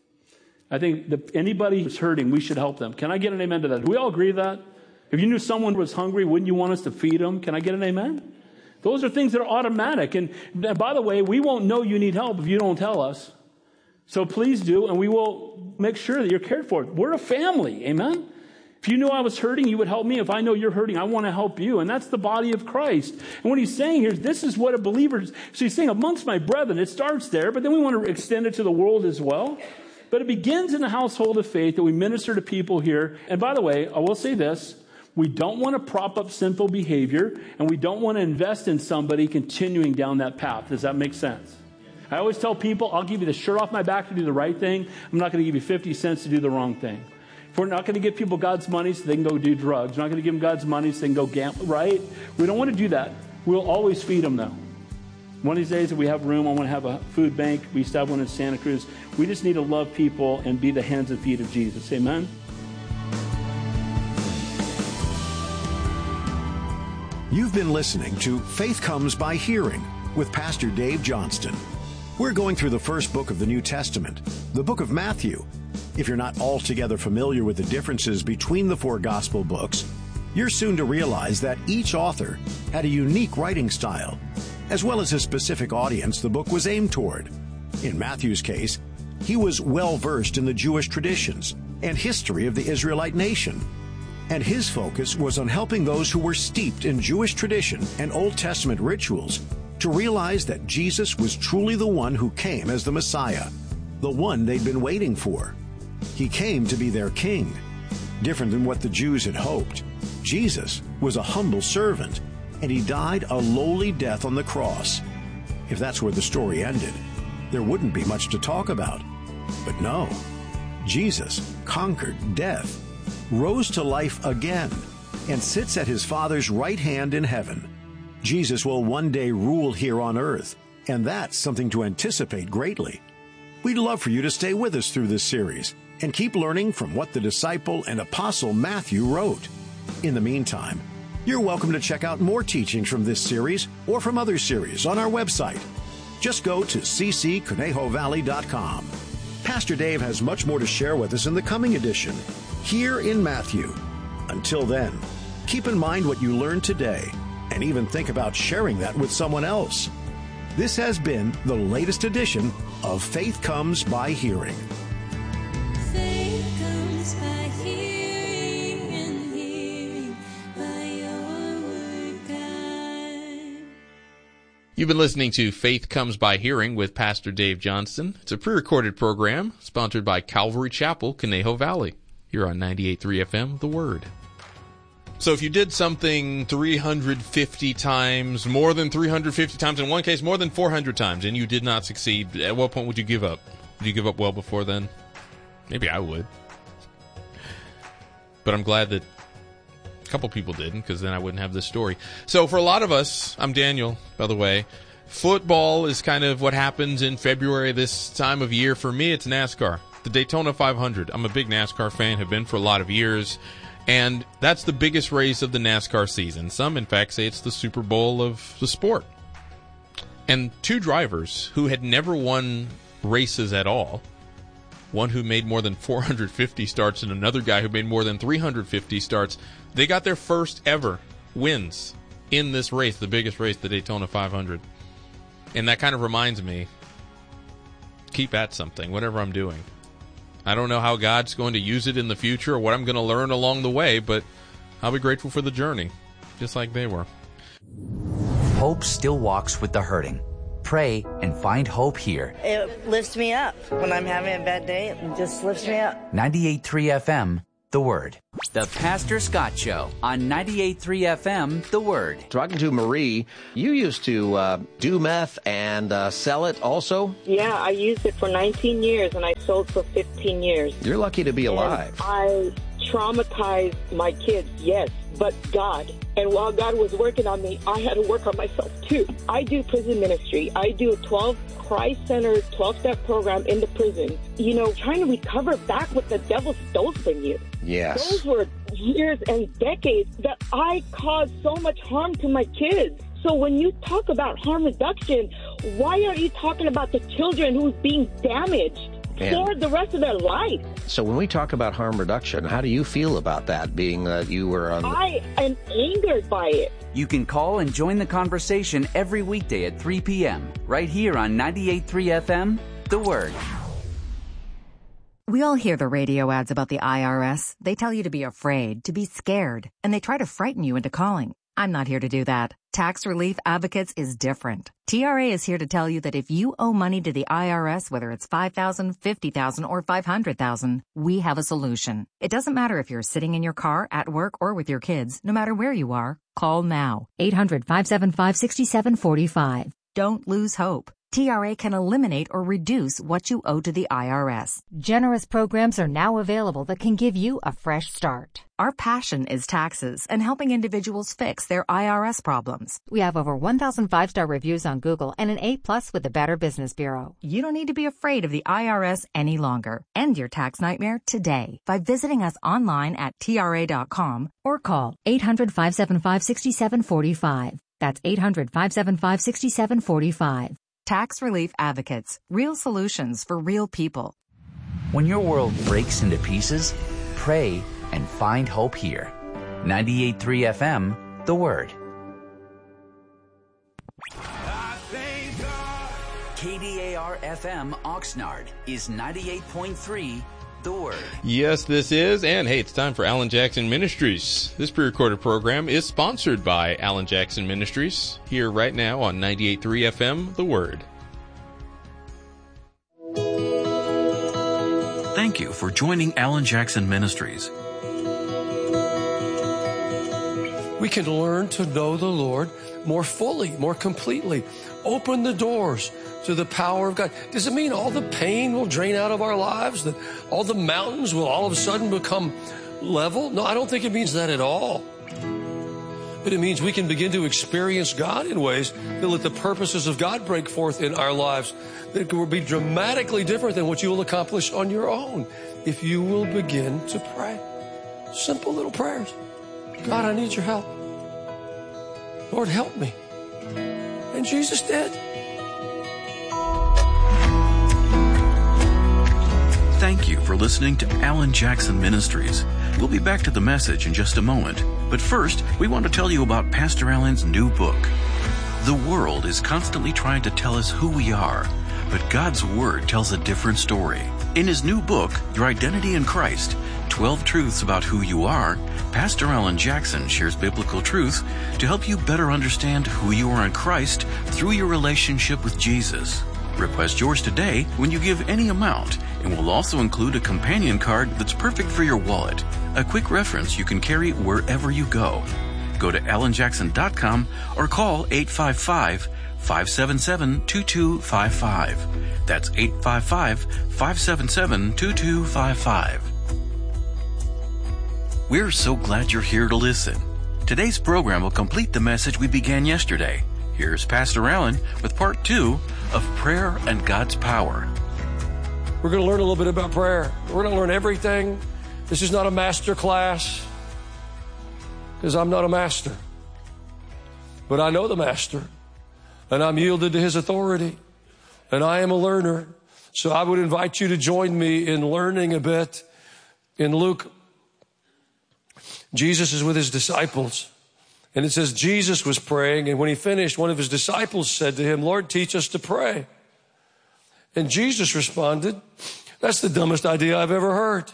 I think anybody who's hurting, we should help them. Can I get an amen to that? Do we all agree with that? If you knew someone was hungry, wouldn't you want us to feed them? Can I get an amen? Those are things that are automatic. And by the way, we won't know you need help if you don't tell us. So please do, and we will make sure that you're cared for. We're a family, amen? If you knew I was hurting, you would help me. If I know you're hurting, I want to help you. And that's the body of Christ. And what he's saying here is this is what a believer is. So he's saying amongst my brethren, it starts there, but then we want to extend it to the world as well. But it begins in the household of faith that we minister to people here. And by the way, I will say this. We don't want to prop up sinful behavior, and we don't want to invest in somebody continuing down that path. Does that make sense? I always tell people, I'll give you the shirt off my back to do the right thing. I'm not going to give you 50 cents to do the wrong thing. If we're not going to give people God's money so they can go do drugs, we're not going to give them God's money so they can go gamble, right? We don't want to do that. We'll always feed them, though. One of these days, if we have room, I want to have a food bank. We used to have one in Santa Cruz. We just need to love people and be the hands and feet of Jesus. Amen?
You've been listening to Faith Comes by Hearing with Pastor Dave Johnston. We're going through the first book of the New Testament, the book of Matthew. If you're not altogether familiar with the differences between the four gospel books, you're soon to realize that each author had a unique writing style, as well as a specific audience the book was aimed toward. In Matthew's case, he was well-versed in the Jewish traditions and history of the Israelite nation, and his focus was on helping those who were steeped in Jewish tradition and Old Testament rituals to realize that Jesus was truly the one who came as the Messiah, the one they'd been waiting for. He came to be their king. Different than what the Jews had hoped, Jesus was a humble servant, and he died a lowly death on the cross. If that's where the story ended, there wouldn't be much to talk about. But no, Jesus conquered death, rose to life again, and sits at his Father's right hand in heaven. Jesus will one day rule here on earth, and that's something to anticipate greatly. We'd love for you to stay with us through this series and keep learning from what the disciple and apostle Matthew wrote. In the meantime, you're welcome to check out more teachings from this series or from other series on our website. Just go to ccconejovalley.com. Pastor Dave has much more to share with us in the coming edition, here in Matthew. Until then, keep in mind what you learned today, and even think about sharing that with someone else. This has been the latest edition of Faith Comes by Hearing.
Faith comes by hearing, and hearing by your word, God.
You've been listening to Faith Comes by Hearing with Pastor Dave Johnston. It's a pre-recorded program sponsored by Calvary Chapel, Conejo Valley. Here on 98.3 FM, The Word. So if you did something 350 times, more than 350 times, in one case more than 400 times, and you did not succeed, at what point would you give up? Would you give up well before then? Maybe I would. But I'm glad that a couple people didn't, because then I wouldn't have this story. So for a lot of us, I'm Daniel, by the way, football is kind of what happens in February this time of year. For me, it's NASCAR. The Daytona 500. I'm a big NASCAR fan, have been for a lot of years. And that's the biggest race of the NASCAR season. Some, in fact, say it's the Super Bowl of the sport. And two drivers who had never won races at all one who made more than 450 starts and another guy who made more than 350 starts. They got their first ever wins in this race, the biggest race, the Daytona 500. And that kind of reminds me, keep at something, whatever I'm doing. I don't know how God's going to use it in the future or what I'm going to learn along the way, but I'll be grateful for the journey, just like they were.
Hope still walks with the hurting. Pray and find hope here.
It lifts me up. When I'm having a bad day, it just lifts me up.
98.3 FM, The Word. The Pastor Scott Show on 98.3 FM, The Word.
Talking to Marie, you used to do meth and sell it also?
Yeah, I used it for 19 years and I sold for 15 years.
You're lucky to be alive.
And I traumatized my kids, yes, but God. And while God was working on me, I had to work on myself too. I do prison ministry. I do a 12 Christ-centered 12-step program in the prison. You know, trying to recover back what the devil stole from you.
Yes.
Those were years and decades that I caused so much harm to my kids. So when you talk about harm reduction, why aren't you talking about the children who's being damaged for the rest of their life?
So when we talk about harm reduction, how do you feel about that, being that you were on...
I am angered by it.
You can call and join the conversation every weekday at 3 p.m. right here on 98.3 FM, The Word.
We all hear the radio ads about the IRS. They tell you to be afraid, to be scared, and they try to frighten you into calling. I'm not here to do that. Tax Relief Advocates is different. TRA is here to tell you that if you owe money to the IRS, whether it's $5,000, $50,000, or $500,000, we have a solution. It doesn't matter if you're sitting in your car, at work, or with your kids. No matter where you are, call now. 800-575-6745. Don't lose hope. TRA can eliminate or reduce what you owe to the IRS.
Generous programs are now available that can give you a fresh start.
Our passion is taxes and helping individuals fix their IRS problems.
We have over 1,000 5-star reviews on Google and an A+ with the Better Business Bureau.
You don't need to be afraid of the IRS any longer. End your tax nightmare today by visiting us online at TRA.com or call 800-575-6745. That's 800-575-6745. Tax Relief Advocates. Real solutions for real people.
When your world breaks into pieces, pray and find hope here. 98.3 FM, The Word. KDAR FM Oxnard is 98.3 The Word.
Yes, this is. And hey, it's time for Alan Jackson Ministries. This pre-recorded program is sponsored by Alan Jackson Ministries, here right now on 98.3 FM, The Word.
Thank you for joining Alan Jackson Ministries.
We can learn to know the Lord more fully, more completely. Open the doors to the power of God. Does it mean all the pain will drain out of our lives? That all the mountains will all of a sudden become level? No, I don't think it means that at all. But it means we can begin to experience God in ways that let the purposes of God break forth in our lives that will be dramatically different than what you will accomplish on your own if you will begin to pray. Simple little prayers. God, I need your help. Lord, help me. And Jesus did.
Thank you for listening to Alan Jackson Ministries. We'll be back to the message in just a moment. But first, we want to tell you about Pastor Alan's new book. The world is constantly trying to tell us who we are, but God's Word tells a different story. In his new book, Your Identity in Christ, 12 Truths About Who You Are, Pastor Alan Jackson shares biblical truth to help you better understand who you are in Christ through your relationship with Jesus. Request yours today when you give any amount, and we'll also include a companion card that's perfect for your wallet, a quick reference you can carry wherever you go. Go to alanjackson.com or call 855-577-2255. That's 855-577-2255. We're so glad you're here to listen. Today's program will complete the message we began yesterday. Here's Pastor Alan with part 2 of Prayer and God's Power.
We're going to learn a little bit about prayer. We're going to learn everything. This is not a master class because I'm not a master. But I know the master, and I'm yielded to his authority, and I am a learner. So I would invite you to join me in learning a bit. In Luke, Jesus is with his disciples. And it says Jesus was praying, and when he finished, one of his disciples said to him, Lord, teach us to pray. And Jesus responded, that's the dumbest idea I've ever heard.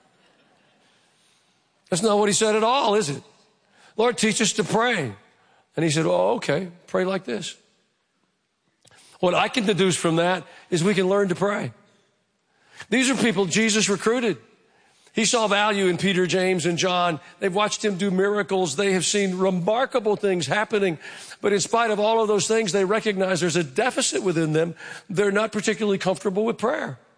That's not what he said at all, is it? Lord, teach us to pray. And he said, oh, okay, pray like this. What I can deduce from that is we can learn to pray. These are people Jesus recruited. He saw value in Peter, James, and John. They've watched him do miracles. They have seen remarkable things happening. But in spite of all of those things, they recognize there's a deficit within them. They're not particularly comfortable with prayer.